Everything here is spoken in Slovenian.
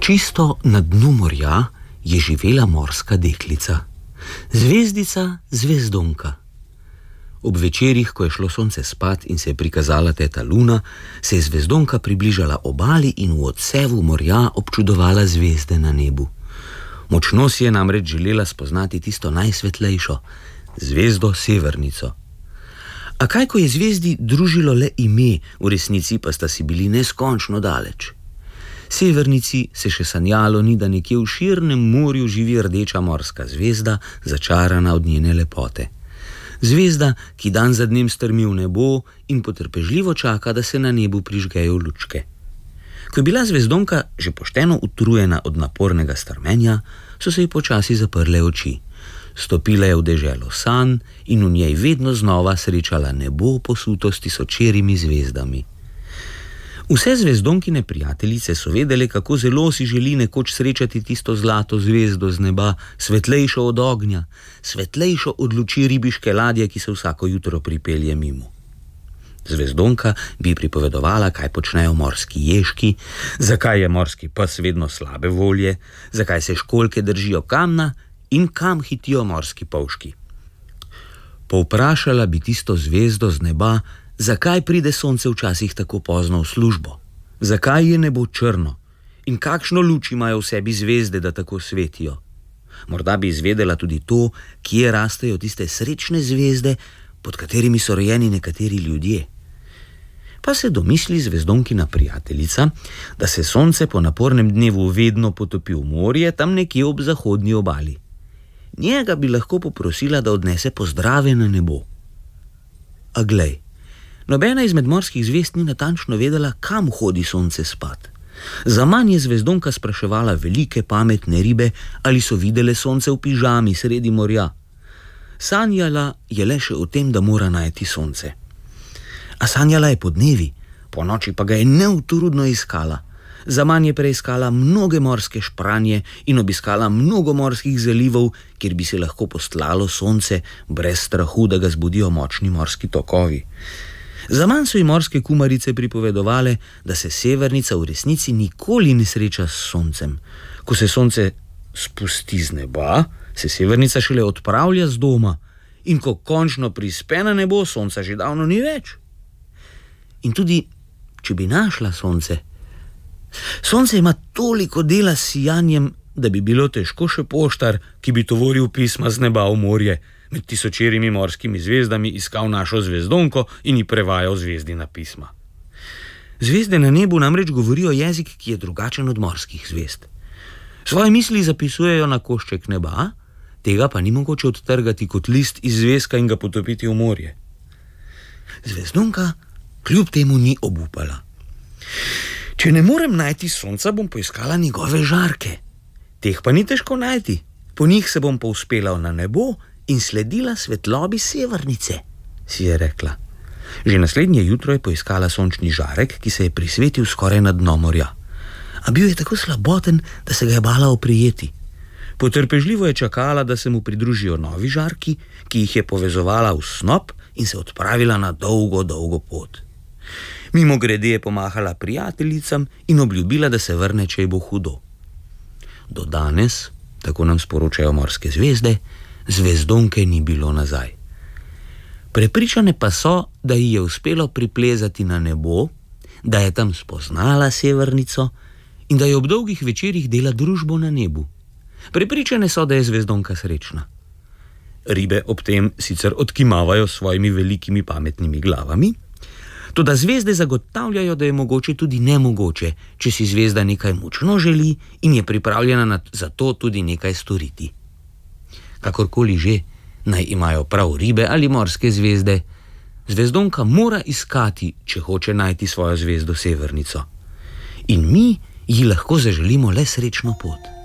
Čisto na dnu morja je živela morska deklica, zvezdica Zvezdonka. Ob večerih, ko je šlo sonce spat in se je prikazala teta Luna, se je Zvezdonka približala obali in v odsevu morja občudovala zvezde na nebu. Močno si je namreč želela spoznati tisto najsvetlejšo, zvezdo Severnico. A kaj, ko je zvezdi družilo le ime, v resnici pa sta si bili neskončno daleč. Severnici se še sanjalo ni, da nekje v širnem morju živi rdeča morska zvezda, začarana od njene lepote. Zvezda, ki dan za dnem strmi v nebo in potrpežljivo čaka, da se na nebu prižgejo lučke. Ko je bila Zvezdonka že pošteno utrujena od napornega strmenja, so se ji počasi zaprle oči. Stopila je v deželo sanj in v njej vedno znova srečala nebo posuto s tisočerimi zvezdami. Vse Zvezdonkine prijateljice so vedele, kako zelo si želi nekoč srečati tisto zlato zvezdo z neba, svetlejšo od ognja, svetlejšo od luči ribiške ladje, ki se vsako jutro pripelje mimo. Zvezdonka bi pripovedovala, kaj počnejo morski ježki, zakaj je morski pes vedno slabe volje, zakaj se školjke držijo kamna in kam hitijo morski polžki. Povprašala bi tisto zvezdo z neba, zakaj pride sonce včasih tako pozno v službo, zakaj je nebo črno in kakšno luč imajo v sebi zvezde, da tako svetijo. Morda bi izvedela tudi to, kje rastejo tiste srečne zvezde, pod katerimi so rojeni nekateri ljudje. Pa se domisli Zvezdonkina prijateljica, da se sonce po napornem dnevu vedno potopi v morje, tam nekje ob zahodni obali. Njega bi lahko poprosila, da odnese pozdrave na nebo. A glej, nobena izmed morskih zvezd ni natančno vedela, kam hodi sonce spat. Zaman je Zvezdonka spraševala velike pametne ribe, ali so videle sonce v pižami sredi morja. Sanjala je le še o tem, da mora najti sonce. A sanjala je podnevi, po noči pa ga je neutrudno iskala. Zaman je preiskala mnoge morske špranje in obiskala mnogo morskih zalivov, kjer bi se lahko postlalo sonce brez strahu, da ga zbudijo močni morski tokovi. Zaman so ji morske kumarice pripovedovale, da se Severnica v resnici nikoli ne sreča s soncem. Ko se sonce spusti z neba, se Severnica šele odpravlja z doma in ko končno prispe na nebo, sonca že davno ni več. In tudi, če bi našla sonce, sonce ima toliko dela s sijanjem, da bi bilo težko še poštar, ki bi tovoril pisma z neba v morje, med tisočerimi morskimi zvezdami iskal našo Zvezdonko in ji prevajal zvezdina pisma. Zvezde na nebu namreč govorijo jezik, ki je drugačen od morskih zvezd. Svoje misli zapisujejo na košček neba, tega pa ni mogoče odtrgati kot list iz zvezka in ga potopiti v morje. Zvezdonka kljub temu ni obupala. Če ne morem najti sonca, bom poiskala njegove žarke. Teh pa ni težko najti. Po njih se bom povzpela na nebo in sledila svetlobi Severnice, si je rekla. Že naslednje jutro je poiskala sončni žarek, ki se je prisvetil skoraj na dno morja. A bil je tako slaboten, da se ga je bala oprijeti. Potrpežljivo je čakala, da se mu pridružijo novi žarki, ki jih je povezovala v snop in se odpravila na dolgo, dolgo pot. Mimogrede je pomahala prijateljicam in obljubila, da se vrne, če ji bo hudo. Do danes, tako nam sporočajo morske zvezde, Zvezdonke ni bilo nazaj. Prepričane pa so, da ji je uspelo priplezati na nebo, da je tam spoznala Severnico in da je ob dolgih večerih dela družbo na nebu. Prepričane so, da je Zvezdonka srečna. Ribe ob tem sicer odkimavajo s svojimi velikimi pametnimi glavami, toda zvezde zagotavljajo, da je mogoče tudi nemogoče, če si zvezda nekaj močno želi in je pripravljena za to tudi nekaj storiti. Kakorkoli že, naj imajo prav ribe ali morske zvezde, Zvezdonka mora iskati, če hoče najti svojo zvezdo Severnico. In mi ji lahko zaželimo le srečno pot.